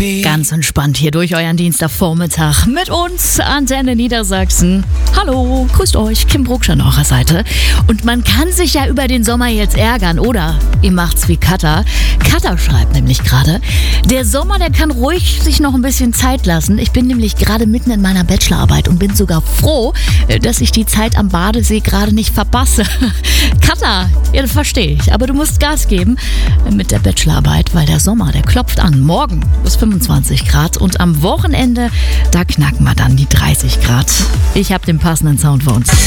Ganz entspannt hier durch euren Dienstagvormittag mit uns, Antenne Niedersachsen. Hallo, grüßt euch, Kim Brucksch an eurer Seite. Und man kann sich ja über den Sommer jetzt ärgern, oder? Ihr macht's wie Katha. Katha schreibt nämlich gerade, der Sommer, der kann ruhig sich noch ein bisschen Zeit lassen. Ich bin nämlich gerade mitten in meiner Bachelorarbeit und bin sogar froh, dass ich die Zeit am Badesee gerade nicht verpasse. Katha, ja, das verstehe ich, aber du musst Gas geben mit der Bachelorarbeit, weil der Sommer, der klopft an. Morgen bis 25 Grad und am Wochenende, da knacken wir dann die 30 Grad. Ich habe den passenden Sound für uns.